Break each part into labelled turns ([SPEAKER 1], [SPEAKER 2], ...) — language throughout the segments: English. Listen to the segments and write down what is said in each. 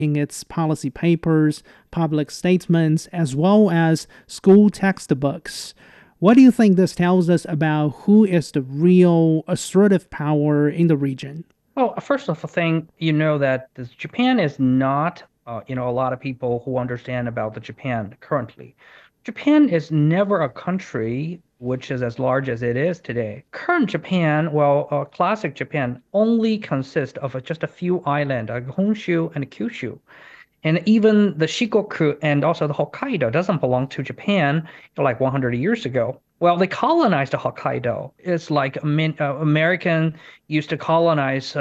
[SPEAKER 1] in its policy papers, public statements, as well as school textbooks. What do you think this tells us about who is the real assertive power in the region?
[SPEAKER 2] Well, first of all, thing that Japan is not, a lot of people who understand about the Japan currently. Japan is never a country which is as large as it is today. Current Japan, well, classic Japan, only consists of just a few islands, like Honshu and Kyushu. And even the Shikoku and also the Hokkaido doesn't belong to Japan like 100 years ago. Well, they colonized the Hokkaido. It's like American used to colonize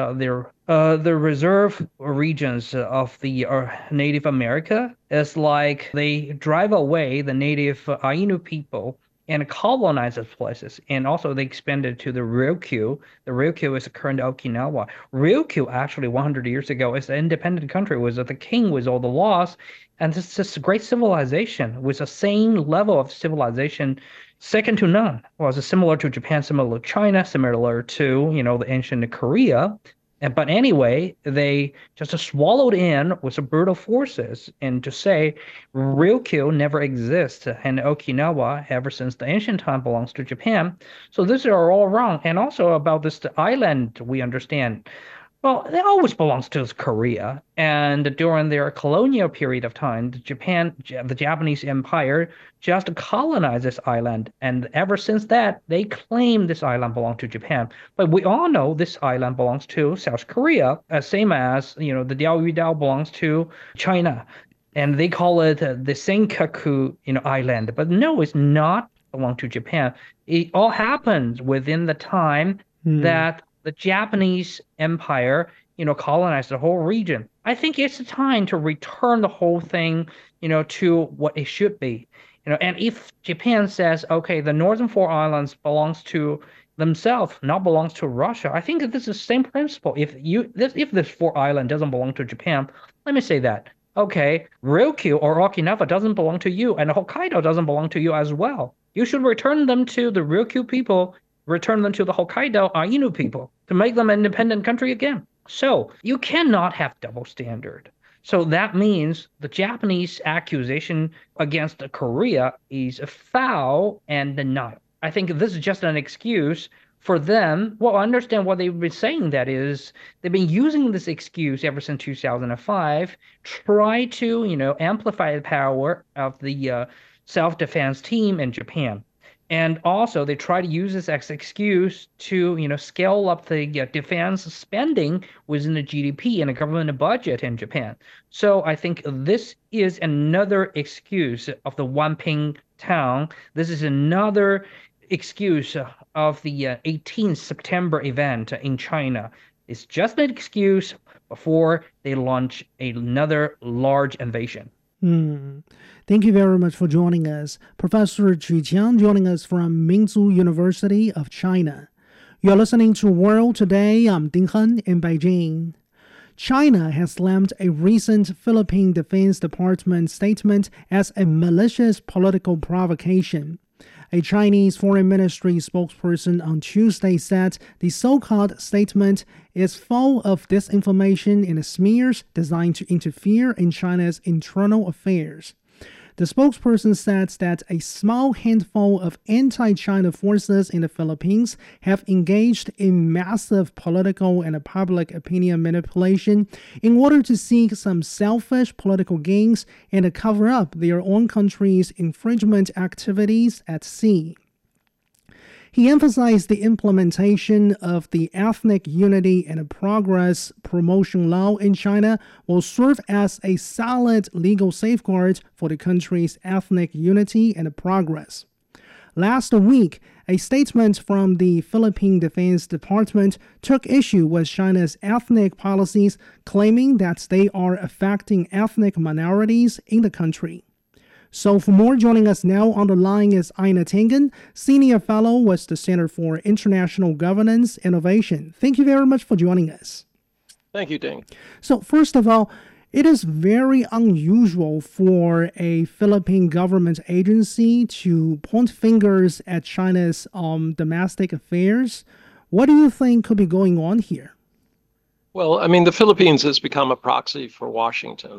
[SPEAKER 2] the reserve regions of the Native America. It's like they drive away the native Ainu people and colonize those places. And also they expanded to the Ryukyu. The Ryukyu is the current Okinawa. Ryukyu actually 100 years ago is an independent country, was the king with all the laws, and it's just a great civilization with the same level of civilization, second to none. Was similar to Japan, similar to China, similar to the ancient Korea. But anyway, they just swallowed in with the brutal forces, and to say Ryukyu never exists and Okinawa ever since the ancient time belongs to Japan. So these are all wrong. And also about this the island, we understand. Well, it always belongs to Korea. And during their colonial period of time, the Japanese Empire just colonized this island. And ever since that, they claim this island belonged to Japan. But we all know this island belongs to South Korea, same as, the Diaoyu Dao belongs to China. And they call it the Senkaku, island. But no, it's not belong to Japan. It all happens within the time
[SPEAKER 1] Hmm.
[SPEAKER 2] that the Japanese Empire, colonized the whole region. I think it's time to return the whole thing, to what it should be. And if Japan says, okay, the Northern Four Islands belongs to themselves, not belongs to Russia, I think that this is the same principle. If this four island doesn't belong to Japan, let me say that. Okay, Ryukyu or Okinawa doesn't belong to you, and Hokkaido doesn't belong to you as well. You should return them to the Ryukyu people, return them to the Hokkaido Ainu people to make them an independent country again. So you cannot have double standard. So that means the Japanese accusation against Korea is foul and denial. I think this is just an excuse for them. Well, I understand what they've been saying. That is, they've been using this excuse ever since 2005, try to, amplify the power of the self-defense team in Japan. And also, they try to use this as excuse to, scale up the defense spending within the GDP and the government budget in Japan. So I think this is another excuse of the Wanping town. This is another excuse of the 18th September event in China. It's just an excuse before they launch another large invasion.
[SPEAKER 1] Hmm. Thank you very much for joining us. Professor Qu Qiang joining us from Minzu University of China. You're listening to World Today. I'm Ding Hen in Beijing. China has slammed a recent Philippine Defense Department statement as a malicious political provocation. A Chinese Foreign Ministry spokesperson on Tuesday said the so-called statement is full of disinformation and smears designed to interfere in China's internal affairs. The spokesperson said that a small handful of anti-China forces in the Philippines have engaged in massive political and public opinion manipulation in order to seek some selfish political gains and to cover up their own country's infringement activities at sea. He emphasized the implementation of the Ethnic Unity and Progress Promotion Law in China will serve as a solid legal safeguard for the country's ethnic unity and progress. Last week, a statement from the Philippine Defense Department took issue with China's ethnic policies, claiming that they are affecting ethnic minorities in the country. So for more, joining us now on the line is Ina Tengen, Senior Fellow with the Center for International Governance Innovation. Thank you very much for joining us.
[SPEAKER 3] Thank you, Ding.
[SPEAKER 1] So first of all, it is very unusual for a Philippine government agency to point fingers at China's domestic affairs. What do you think could be going on here?
[SPEAKER 3] Well, I mean, the Philippines has become a proxy for Washington.